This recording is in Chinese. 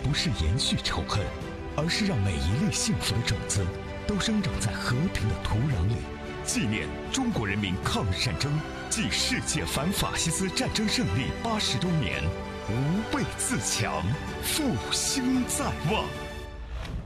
不是延续仇恨，而是让每一粒幸福的种子都生长在和平的土壤里。纪念中国人民抗日战争暨世界反法西斯战争胜利80周年，无畏自强，复兴在望。